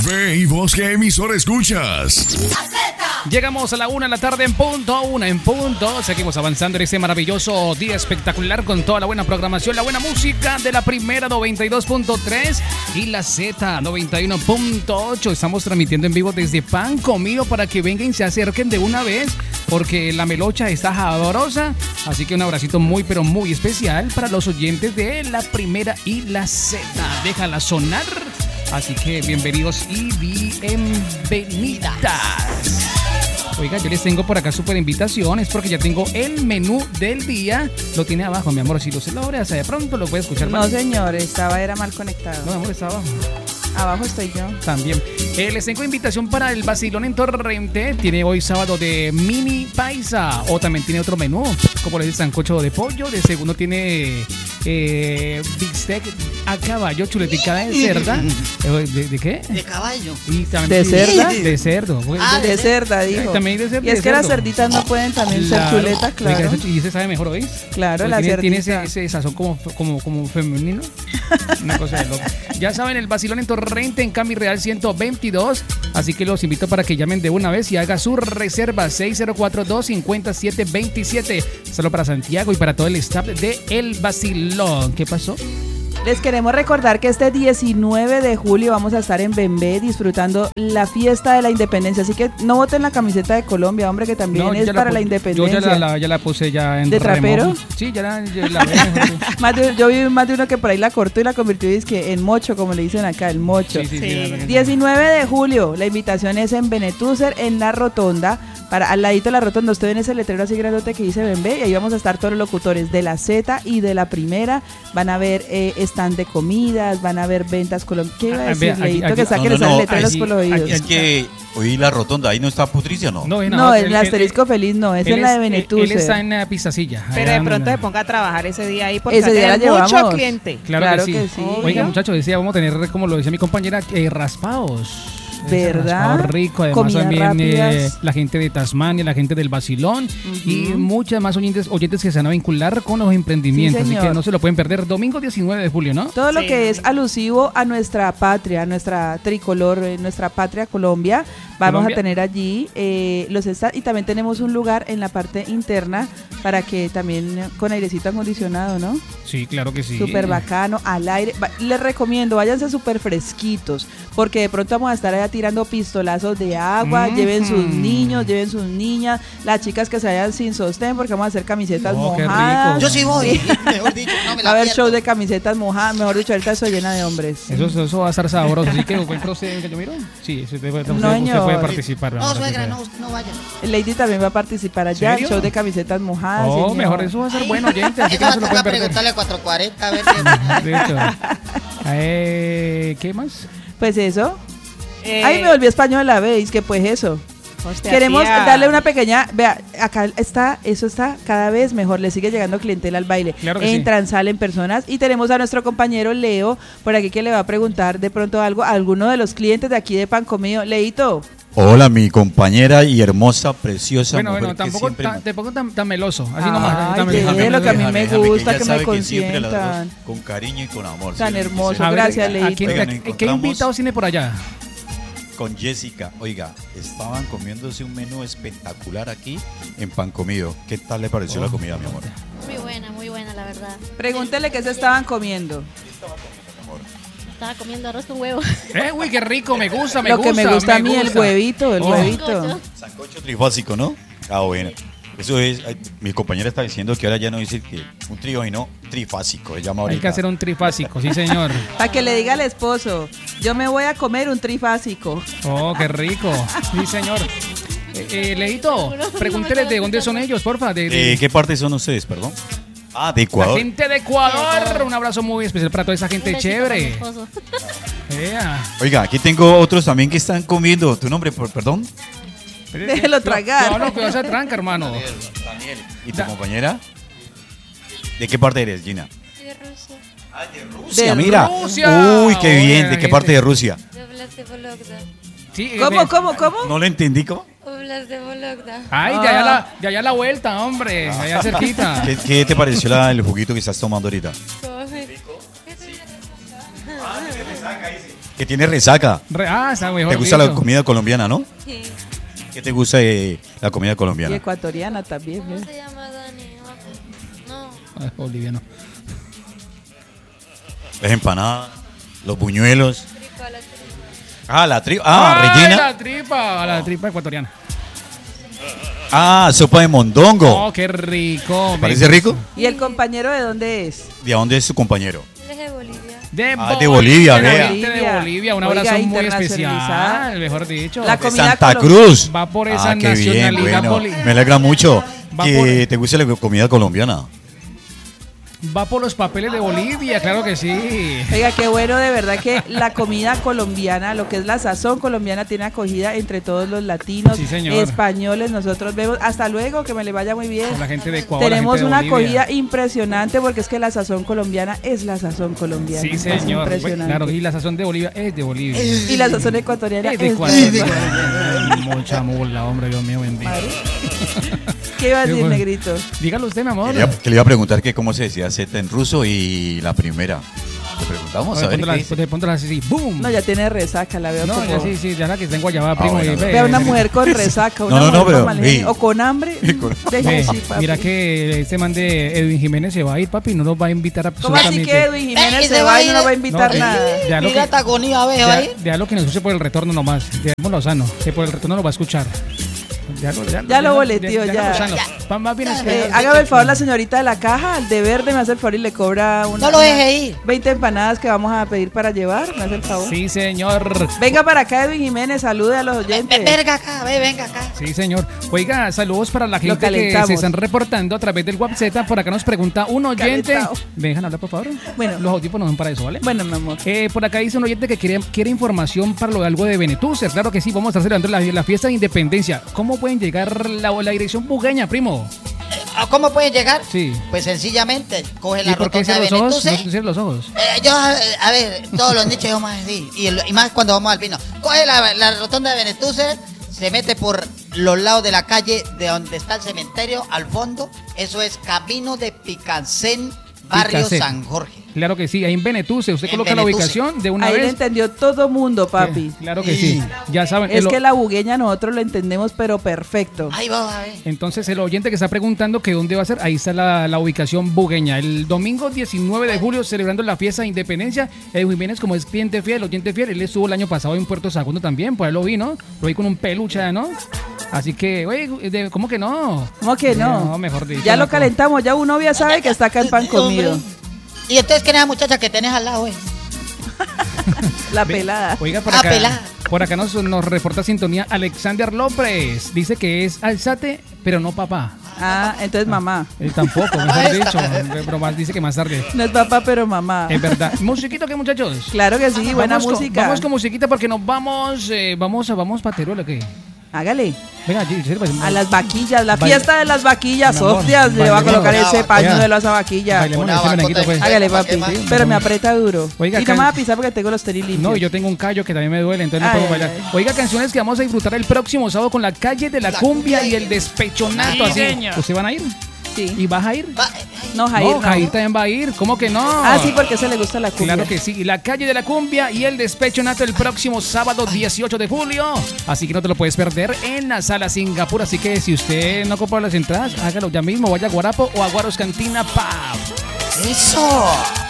Ve y vos qué emisora escuchas. Llegamos a la 1 de la tarde en punto, 1 en punto. Seguimos avanzando en este maravilloso día espectacular con toda la buena programación, la buena música de la primera 92.3 y la Z 91.8. Estamos transmitiendo en vivo desde Pan Comido para que vengan y se acerquen de una vez porque la melocha está sabrosa. Así que un abracito muy pero muy especial para los oyentes de la primera y la Z. Déjala sonar. Así que bienvenidos y bienvenidas. Oiga, yo les tengo por acá súper invitaciones porque ya tengo el menú del día. Lo tiene abajo, mi amor. Si lo se lo abres, de pronto lo puede escuchar. No, señor, era mal conectado. No, mi amor, está abajo. Abajo estoy yo. También. Les tengo invitación para el Vacilón en Torrente. Tiene hoy sábado de mini paisa. O también tiene otro menú, como les dice, sancocho de pollo. De segundo tiene bistec a caballo, chuletica de cerda. ¿De qué? De caballo. Y también ¿De cerda? De cerdo. De cerda, dijo. También de cerdo. Y es que las cerditas no pueden también ser chuletas, claro. Oiga, y se sabe mejor, ¿oís? Claro, la cerdita. Tiene cerdita. ese sazón como femenino. Una cosa de loco. Ya saben, el Vacilón en Torrente en Cami Real 122. Así que los invito para que llamen de una vez y haga su reserva 6042-5727. Solo para Santiago y para todo el staff de El Vacilón. ¿Qué pasó? Les queremos recordar que este 19 de julio vamos a estar en Bembé disfrutando la fiesta de la independencia. Así que no voten la camiseta de Colombia, hombre, que también No, es para la independencia. Yo ya la puse ya en ¿De trapero? remojo. Sí, ya la Yo vi más de uno que por ahí la cortó y la convirtió en mocho, como le dicen acá, el mocho. Sí. 19 de julio, la invitación es en Benetúser, en la rotonda. Al ladito de la rotonda, usted ven ese letrero así grandote que dice Bembé, y ahí vamos a estar todos los locutores de la Z y de la primera. Van a ver stand de comidas, van a ver ventas colombianas. ¿Qué iba a decir, Leito? Que saquen esos letreros por los oídos. Es que oí la rotonda, ahí no está Patricia, ¿no? No, el asterisco feliz no, es en la de Benetúser. Él está en la pizzacilla. Pero de pronto se ponga a trabajar ese día ahí porque ese día la llevamos. Mucho cliente. Claro que sí. Obvio. Oiga, muchachos, vamos a tener, como lo decía mi compañera, raspados. ¿Verdad? Raspado rico, además Comidas también rápidas. la gente de Tasmania, la gente del Vacilón y muchas más oyentes que se van a vincular con los emprendimientos, Sí, así que no se lo pueden perder. Domingo 19 de julio, ¿no? Todo lo que es alusivo a nuestra patria, nuestra tricolor, nuestra patria Colombia, vamos a tener allí los stands y también tenemos un lugar en la parte interna para que también con airecito acondicionado, ¿no? Sí, claro que sí. Súper bacano, al aire. Les recomiendo, váyanse súper fresquitos, porque de pronto vamos a estar allá tirando pistolazos de agua, lleven sus niños, lleven sus niñas, las chicas que se vayan sin sostén, porque vamos a hacer camisetas mojadas. Yo sí voy, mejor dicho, no me la Va a haber pierdo. show de camisetas mojadas, mejor dicho, ahorita eso llena de hombres. Eso va a estar sabroso, así que buen proceso que yo miro. Sí, usted puede participar. No, suegra, no vaya. Lady también va a participar allá, ¿Serio? show de camisetas mojadas. Oh, señor. mejor eso va a ser bueno, oyente, así que no se lo Eso va a pueden perder. preguntarle a 440 a ver De hecho. ¿Qué más? Pues eso. Ay, me volví española, ¿veis? Que pues eso. Hostia, Queremos tía. darle una pequeña, vea, acá eso está cada vez mejor, le sigue llegando clientela al baile. Claro que sí. Entran, salen personas y tenemos a nuestro compañero Leo por aquí que le va a preguntar de pronto algo a alguno de los clientes de aquí de Pan Comido. Leito. Hola, mi compañera y hermosa, preciosa mujer Bueno, que tampoco tan meloso, así Ay, nomás. déjelo, lo que a mí me Déjame, gusta, ella que sabe me siempre las consientan. dos con cariño y con amor. Tan ¿sí? hermoso. A ver, Gracias, ¿a Leito. quién- Oigan, ¿Qué encontramos- invitados tiene por allá? Con Jessica, oiga, estaban comiéndose un menú espectacular aquí en Pan Comido. ¿Qué tal le pareció la comida, mi amor? Muy buena, la verdad. Pregúntele qué se estaban comiendo. Estaba comiendo arroz con huevo. Uy, qué rico, me gusta. Lo que me gusta a mí, el huevito, el Oh. huevito. Sancocho trifásico, ¿no? Ah, bueno. Eso es, mi compañera está diciendo que ahora ya no dice que un trío y no trifásico, se llama ahorita. Hay que hacer un trifásico, sí señor. Para que le diga al esposo, yo me voy a comer un trifásico. Oh, qué rico, sí señor. Leito, pregúntele de dónde son ellos, porfa. ¿De qué parte son ustedes, perdón? Ah, de La Ecuador. gente de Ecuador, un abrazo muy especial para toda esa gente Un besito chévere. para mi esposo. Ea. Oiga, aquí tengo otros también que están comiendo. ¿Tu nombre, perdón? Déjelo tragar. No, que vas a tranca, hermano. Daniel. ¿Y tu compañera? ¿De qué parte eres, Gina? De Rusia. Ah, de Rusia, De mira. Rusia. Uy, qué bien. ¿De Oiga, qué parte de Rusia? De Oblast de Vologda. Sí, ¿Cómo? No lo entendí, ¿cómo? Oblast de Vologda. Ay, de allá la vuelta, hombre. Allá cerquita. ¿Qué te pareció el juguito que estás tomando ahorita? Come. Que tiene resaca. Está mejor ¿Te gusta la dicho. comida colombiana, no? Sí. ¿Qué te gusta de la comida Y colombiana? ecuatoriana también. ¿Cómo ¿eh? se llama Dani? No. Ah, boliviano. Las empanadas, los buñuelos. Tripa, la tripa. Ah, la tripa. ¡Ay, Rellena. la tripa ecuatoriana! Ah, sopa de mondongo. ¡Oh, qué rico! ¿Te parece rico? ¿Y el compañero de dónde es? ¿De dónde es su compañero? Él es de Bolivia. De Bolivia, de vea. Bolivia, un Oiga, abrazo muy internacionalizada. especial, mejor dicho. La De comida Santa colom- Cruz. Va por esa qué bien, nacionalidad bueno. boli- Me alegra mucho Va que por- te guste la comida colombiana. Va por los papeles de Bolivia, claro que sí. Oiga, qué bueno de verdad que la comida colombiana, lo que es la sazón colombiana, tiene acogida entre todos los latinos, Sí, señor. españoles. Nosotros vemos, hasta luego, que me le vaya muy bien. Con la gente de Ecuador, Tenemos la gente una de Bolivia. acogida impresionante porque es que la sazón colombiana es la sazón colombiana. Sí, Es señor. impresionante. Claro, y la sazón de Bolivia es de Bolivia. Y la sazón ecuatoriana Es de es Ecuador. de Ecuador. Mucha mula, hombre, Dios mío, bendito. Madre. ¿Qué iba a decir, bueno. negrito? Dígalo usted, mi amor. Que le iba a preguntar que cómo se decía Z en ruso y la primera. Le preguntamos a ver qué dice. De pronto así, ¡boom! No, ya tiene resaca, la veo No, como... ya sí, ya la que tengo allá, primo. bueno, y ve, Vea una ve, mujer con resaca, una No, mujer pero, con mal genio, sí. o con hambre. Deje ve, así, papi. mira que este man de Edwin Jiménez se va a ir, papi, no nos va a invitar ¿Cómo así absolutamente. que Edwin Jiménez Ey, se se va va y no a nos ir. va a invitar No, nada? Ya lo Mira, que, taconía, veo ya, ahí. ya lo que nos escuche por el retorno nomás. Dejémoslo sano, que por el retorno lo va a escuchar. Ya lo boleteó, ya. lo sano. Más bien es que... Hágame el favor la señorita de la caja, el de verde me hace el favor y le cobra No lo deje ir. 20 empanadas que vamos a pedir para llevar, me hace el favor. Sí, señor. Venga para acá Edwin Jiménez, salude a los oyentes. Venga acá, venga acá. Sí, señor. Oiga, saludos para la gente que calentamos. se están reportando a través del WhatsApp. Por acá nos pregunta un oyente. Calentado. Dejan hablar, por favor. Bueno. Los audífonos son para eso, ¿vale? Bueno, mi amor. Por acá dice un oyente que quiere información para lo de algo de Benetuser. Claro que sí, vamos a estar celebrando la fiesta de Independencia. ¿Cómo pueden llegar la dirección bugueña, primo? ¿Cómo pueden llegar? Sí. Pues sencillamente, coge ¿Y la por qué rotonda cierran de los ojos? Benetúser. No cierran los ojos. A ver, todos los nichos vamos así. Y más cuando vamos al vino. Coge la rotonda de Benetúser, se mete por los lados de la calle de donde está el cementerio, al fondo. Eso es Camino de Picancén, barrio Picancén. San Jorge. Claro que sí, ahí en Benetuser. Usted En coloca la Benetuser. ubicación de una Ahí lo vez. entendió todo mundo, papi. Claro que sí. Ya saben. Es que la bugueña nosotros lo entendemos, pero perfecto. Ahí vamos a ver. Entonces, el oyente que está preguntando que dónde va a ser, ahí está la ubicación bugueña. El domingo 19 de julio, celebrando la fiesta de Independencia, Edwin Jiménez, como es cliente fiel, oyente fiel, él estuvo el año pasado en Puerto Segundo también, por ahí lo vi, ¿no? Lo vi con un peluche, ¿no? Así que, oye, ¿cómo que no? ¿Cómo que no? No, mejor dicho. Ya lo no, calentamos, ya uno ya sabe que está acá el pan comido. Y entonces, ¿quién es la muchacha que tenés al lado, La pelada. Oiga, por Ah, acá, pelada. por acá nos reporta sintonía Alexander López. Dice que es alzate, pero no papá. Ah, entonces mamá. Él tampoco, mejor dicho. Pero más, dice que más tarde. No es papá, pero mamá. Es verdad. ¿Musiquito qué, muchachos? Claro que sí, buena Vamos música. Vamos con musiquita porque nos vamos para Teruel, ¿o qué? Hágale. Venga, sírvase. A las vaquillas, la Baile- fiesta de las vaquillas, Mi amor, hostias, le va a colocar bailemos. ese paño Vea. de las vaquillas. Bailemos Una ese bacota merenguito, de pues. miel. Hágale, ¿Para papi. qué más? Pero me aprieta duro. Oiga, Y no me va a pisar porque tengo los tenis limpios. No, yo tengo un callo que también me duele, entonces no Ay, puedo ay, bailar. ay. Oiga, canciones que vamos a disfrutar el próximo sábado con la calle de la cumbia y el despechonato. Así. ¿Usted van a ir? Sí. ¿Y vas a ir? No, Jair, No, no. Jair también va a ir. ¿Cómo que no? Ah, sí, porque se le gusta la cumbia. Claro que sí. Y la calle de la cumbia y el despechonato el próximo sábado 18 de julio. Así que no te lo puedes perder en la sala Singapur. Así que si usted no compra las entradas, hágalo ya mismo. Vaya a Guarapo o a Guaros Cantina Pub. ¡Eso!